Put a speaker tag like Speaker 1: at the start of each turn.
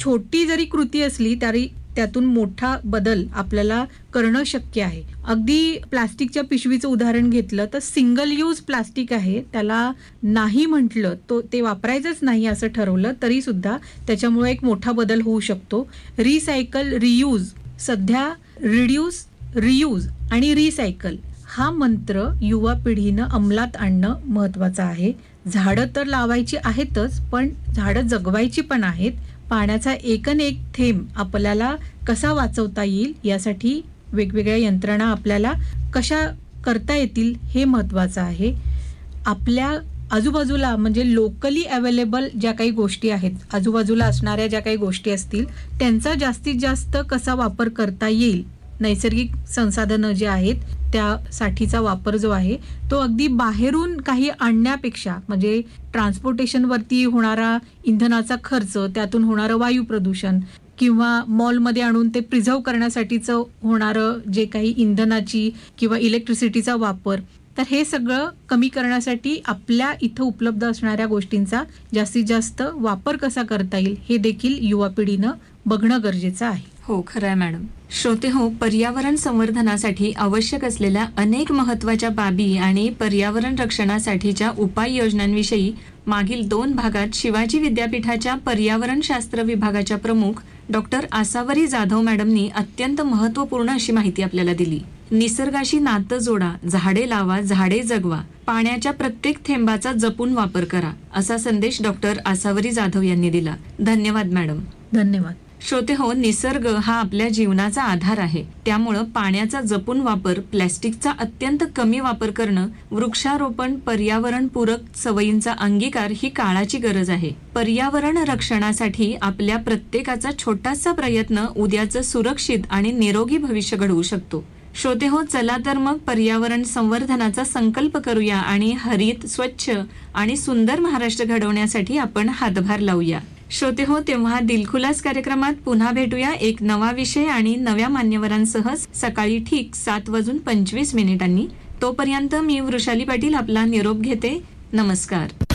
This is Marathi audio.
Speaker 1: छोटी जरी कृती असली तरी त्यातून मोठा बदल आपल्याला करणं शक्य आहे. अगदी प्लास्टिकच्या पिशवीचं उदाहरण घेतलं तर सिंगल यूज प्लास्टिक आहे, त्याला नाही म्हटलं, ते वापरायचंच नाही असं ठरवलं तरी सुद्धा त्याच्यामुळे एक मोठा बदल होऊ शकतो. रिसायकल, रियूज, सध्या रिड्यूस, रियूज आणि रिसायकल हा मंत्र युवा पिढीनं अंमलात आणणं महत्वाचं आहे. झाडं तर लावायची आहेतच, पण झाडं जगवायची पण आहेत. पाण्याचा एकन-एक थेंब आपल्याला कसा वाचवता येईल यासाठी वेगवेगळ्या यंत्रणा आपल्याला कशा करता येतील हे महत्वाचं आहे. आपल्या आजूबाजूला म्हणजे लोकली अवेलेबल ज्या काही गोष्टी आहेत, आजूबाजूला असणाऱ्या ज्या काही गोष्टी असतील त्यांचा जास्तीत जास्त कसा वापर करता येईल, नैसर्गिक संसाधनं जे आहेत त्यासाठीचा वापर जो आहे तो अगदी बाहेरून काही आणण्यापेक्षा, म्हणजे ट्रान्सपोर्टेशनवरती होणारा इंधनाचा खर्च, त्यातून होणारं वायू प्रदूषण किंवा मॉलमध्ये आणून ते प्रिझर्व्ह करण्यासाठीचं होणारं जे काही इंधनाची किंवा इलेक्ट्रिसिटीचा वापर, तर हे सगळं कमी करण्यासाठी आपल्या इथं उपलब्ध असणाऱ्या गोष्टींचा जास्तीत जास्त वापर कसा करता येईल हे देखील युवा पिढीनं बघणं गरजेचं आहे.
Speaker 2: हो, खरं आहे मॅडम. श्रोते हो, पर्यावरण संवर्धनासाठी आवश्यक असलेल्या अनेक महत्त्वाच्या बाबी आणि पर्यावरण रक्षणासाठीच्या उपाययोजनांविषयी मागील 2 भागात शिवाजी विद्यापीठाच्या पर्यावरणशास्त्र विभागाच्या प्रमुख डॉक्टर आसावरी जाधव मॅडमनी अत्यंत महत्त्वपूर्ण अशी माहिती आपल्याला दिली. निसर्गाशी नातं जोडा, झाडे लावा, झाडे जगवा, पाण्याच्या प्रत्येक थेंबाचा जपून वापर करा, असा संदेश डॉक्टर आसावरी जाधव यांनी दिला. धन्यवाद मॅडम.
Speaker 1: धन्यवाद.
Speaker 2: श्रोते हो, निसर्ग हा आपल्या जीवनाचा आधार आहे. त्यामुळं पाण्याचा जपून वापर, प्लॅस्टिकचा अत्यंत कमी वापर करणं, वृक्षारोपण, पर्यावरणपूरक सवयींचा अंगीकार ही काळाची गरज आहे. पर्यावरण रक्षणासाठी आपल्या प्रत्येकाचा छोटासा प्रयत्न उद्याचं सुरक्षित आणि निरोगी भविष्य घडवू शकतो. श्रोते हो, चला तर मग पर्यावरण संवर्धनाचा संकल्प करूया आणि हरित, स्वच्छ आणि सुंदर महाराष्ट्र घडवण्यासाठी आपण हातभार लावूया. श्रोते हो, तेव्हा दिलखुलास कार्यक्रमात पुन्हा भेटूया एक नवा विषय आणि नव्या मान्यवरांसह सकाळी ठीक 7:25 तोपर्यंत मी वृषाली पाटील आपला निरोप घेते. नमस्कार.